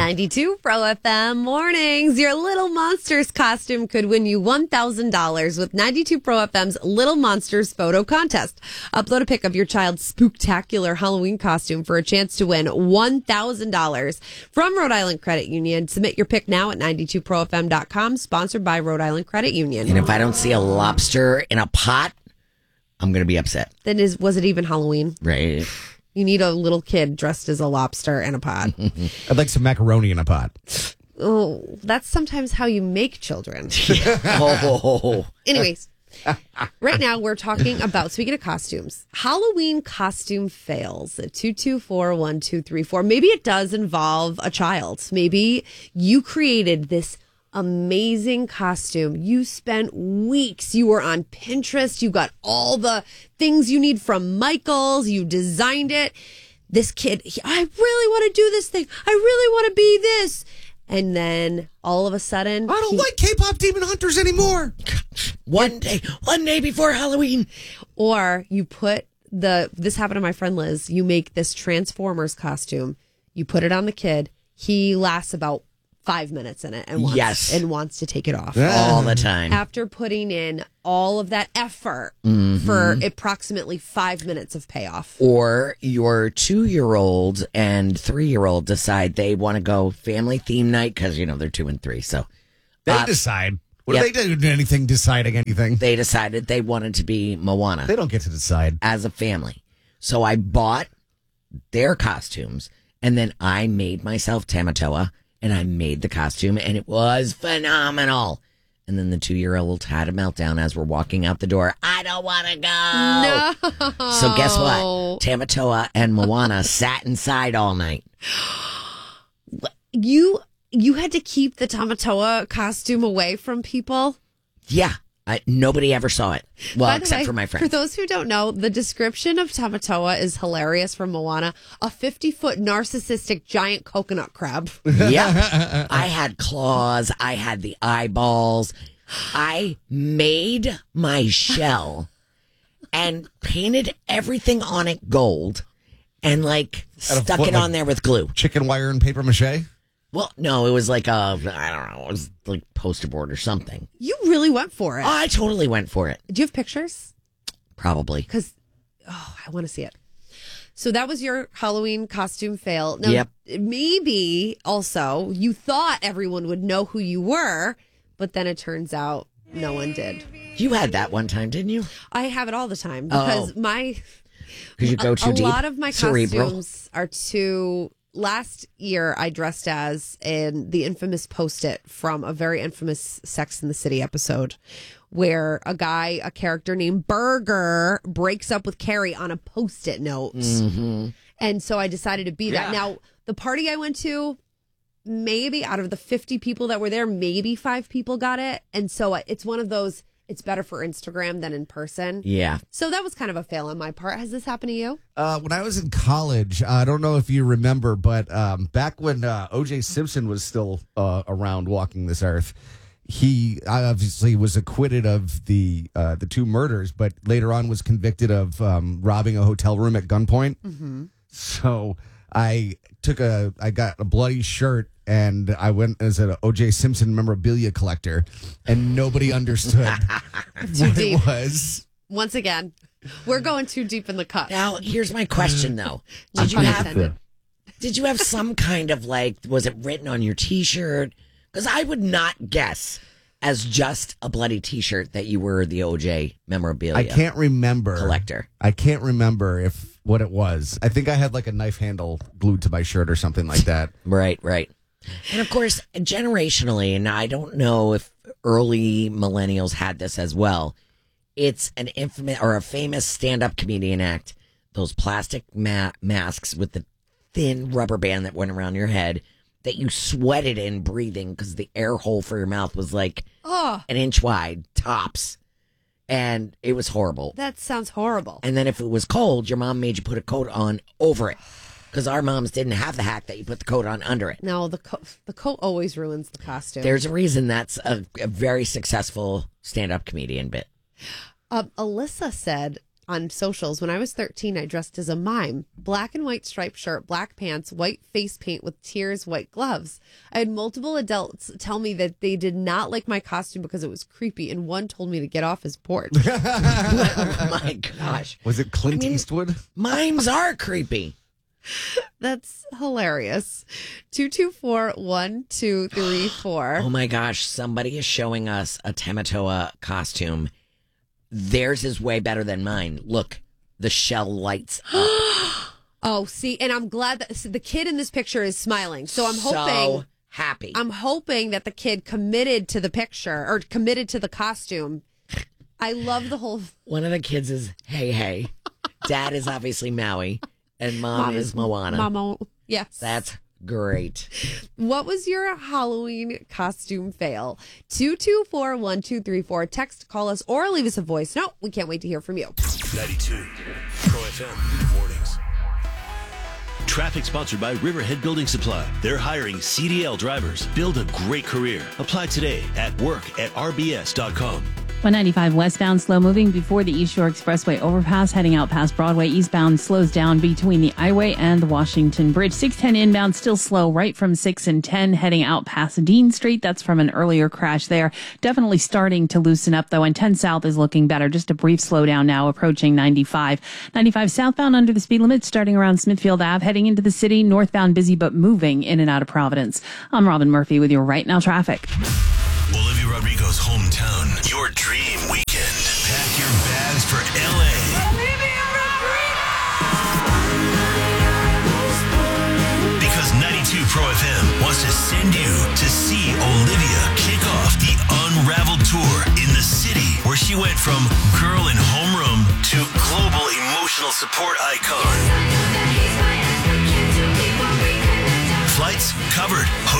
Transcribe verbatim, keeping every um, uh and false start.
ninety-two Pro F M mornings. Your Little Monsters costume could win you one thousand dollars with ninety-two Pro F M's Little Monsters photo contest. Upload a pic of your child's spooktacular Halloween costume for a chance to win one thousand dollars from Rhode Island Credit Union. Submit your pic now at ninety-two pro f m dot com, sponsored by Rhode Island Credit Union. And if I don't see a lobster in a pot, I'm going to be upset. Then is was it even Halloween? Right. You need a little kid dressed as a lobster in a pot. I'd like some macaroni in a pot. Oh, that's sometimes how you make children. Oh. Anyways, right now we're talking about, speaking of costumes, Halloween costume fails at two two four, one two three four. Maybe it does involve a child. Maybe you created this amazing costume. You spent weeks. You were on Pinterest. You got all the things you need from Michaels. You designed it. This kid, he, I really want to do this thing. I really want to be this. And then all of a sudden, I don't he, like K-pop Demon Hunters anymore. One day, one day before Halloween. Or you put the, this happened to my friend Liz. You make this Transformers costume. You put it on the kid. He lasts about five minutes in it and wants, yes. and wants to take it off all the time. After putting in all of that effort mm-hmm. for approximately five minutes of payoff. Or your two-year-old and three-year-old decide they want to go family theme night because, you know, they're two and three. So they uh, decide. What yep. do they do? Anything deciding anything? They decided they wanted to be Moana. They don't get to decide. As a family. So I bought their costumes and then I made myself Tamatoa. And I made the costume, and it was phenomenal. And then the two-year-old had a meltdown as we're walking out the door. I don't want to go. No. So guess what? Tamatoa and Moana sat inside all night. You you had to keep the Tamatoa costume away from people? Yeah. I, nobody ever saw it. Well, except way, for my friends. For those who don't know, the description of Tamatoa is hilarious from Moana. A fifty-foot narcissistic giant coconut crab. Yeah. I had claws. I had the eyeballs. I made my shell and painted everything on it gold and, like, stuck foot, it like, on there with glue. Chicken wire and paper mache? Well, no, it was like a, I don't know, it was like poster board or something. You really went for it. Oh, I totally went for it. Do you have pictures? Probably. Because, oh, I want to see it. So that was your Halloween costume fail. Now, yep. Maybe also you thought everyone would know who you were, but then it turns out no one did. You had that one time, didn't you? I have it all the time because oh. my... Because you go too a, deep? A lot of my Cerebral. costumes are too... Last year, I dressed as in the infamous Post-it from a very infamous Sex and the City episode where a guy, a character named Burger, breaks up with Carrie on a Post-it note. Mm-hmm. And so I decided to be yeah. that. Now, the party I went to, maybe out of the fifty people that were there, maybe five people got it. And so it's one of those, it's better for Instagram than in person. Yeah. So that was kind of a fail on my part. Has this happened to you? Uh, when I was in college, I don't know if you remember, but um, back when uh, O J Simpson was still uh, around walking this earth, he obviously was acquitted of the uh, the two murders, but later on was convicted of um, robbing a hotel room at gunpoint. Mm-hmm. So I took a, I got a bloody shirt. And I went as an O J Simpson memorabilia collector, and nobody understood what deep. it was. Once again, we're going too deep in the cut. Now, here's my question, though. Not Did you pun have intended. Did you have some kind of, like, was it written on your T-shirt? Because I would not guess as just a bloody T-shirt that you were the O J memorabilia I can't remember. collector. I can't remember if what it was. I think I had like a knife handle glued to my shirt or something like that. Right, right. And of course, generationally, and I don't know if early millennials had this as well, it's an infamous or a famous stand-up comedian act. Those plastic ma- masks with the thin rubber band that went around your head that you sweated in breathing because the air hole for your mouth was like Oh, an inch wide, tops. And it was horrible. that sounds horrible. And then if it was cold, your mom made you put a coat on over it. Because our moms didn't have the hack that you put the coat on under it. No, the co- the coat always ruins the costume. There's a reason that's a, a very successful stand-up comedian bit. Um, Alyssa said on socials. When I was thirteen, I dressed as a mime. Black and white striped shirt, black pants, white face paint with tears, white gloves. I had multiple adults tell me that they did not like my costume because it was creepy, and one told me to get off his porch. Oh my gosh. Was it Clint I mean, Eastwood? Mimes are creepy. That's hilarious. two two four, one two three four. Oh my gosh, somebody is showing us a Tamatoa costume. Theirs is way better than mine. Look, the shell lights up. Oh, see, and I'm glad that so the kid in this picture is smiling. So I'm So hoping happy. I'm hoping that the kid committed to the picture or committed to the costume. I love the whole. One of the kids is Hey Hey. Dad is obviously Maui, and mom, Mom is Moana. Mama, yes. That's great. What was your Halloween costume fail? two two four, one two three four. Text, call us, or leave us a voice note. We can't wait to hear from you. ninety-two Pro F M Mornings. Traffic sponsored by Riverhead Building Supply. They're hiring C D L drivers. Build a great career. Apply today at work at r b s dot com. one ninety-five westbound slow moving before the East Shore Expressway overpass, heading out past Broadway. Eastbound slows down between the I-Way and the Washington Bridge. six ten inbound still slow right from six and ten heading out past Dean Street. That's from an earlier crash there. Definitely starting to loosen up though, and ten south is looking better. Just a brief slowdown now approaching ninety-five. ninety-five southbound under the speed limit starting around Smithfield Avenue, heading into the city. Northbound busy but moving in and out of Providence. I'm Robin Murphy with your Right Now traffic. Olivia Rodrigo's hometown. Your dream weekend. Pack your bags for L A. Because ninety-two Pro F M wants to send you to see Olivia kick off the Unraveled tour in the city where she went from girl in homeroom to global emotional support icon. Flights covered.